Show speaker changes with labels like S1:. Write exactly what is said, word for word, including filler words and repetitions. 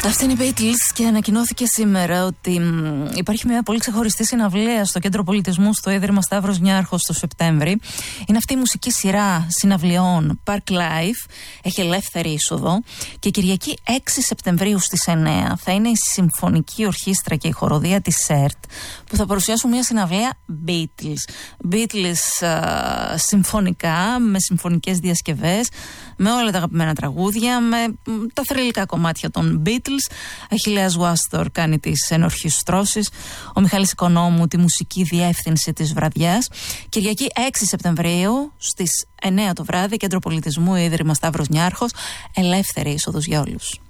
S1: Αυτή είναι η Beatles και ανακοινώθηκε σήμερα ότι μ, υπάρχει μια πολύ ξεχωριστή συναυλία στο Κέντρο Πολιτισμού στο Ίδρυμα Σταύρος Νιάρχος το Σεπτέμβρη. Είναι αυτή η μουσική σειρά συναυλιών Park Life. Έχει ελεύθερη είσοδο και Κυριακή έξι Σεπτεμβρίου στις εννέα θα είναι η Συμφωνική Ορχήστρα και η Χοροδία της ΣΕΡΤ που θα παρουσιάσουν μια συναυλία Beatles. Beatles α, συμφωνικά, με συμφωνικές διασκευές, με όλα τα αγαπημένα τραγούδια, με τα θρυλικά κομμάτια των Beatles. Αχιλλέας Γουάστορ κάνει τις ενορχιστρώσεις, ο Μιχάλης Οικονόμου τη μουσική διεύθυνση της βραδιάς. Κυριακή έξι Σεπτεμβρίου στις εννέα το βράδυ, Κέντρο Πολιτισμού, Ίδρυμα Σταύρος Νιάρχος, ελεύθερη είσοδος για όλους.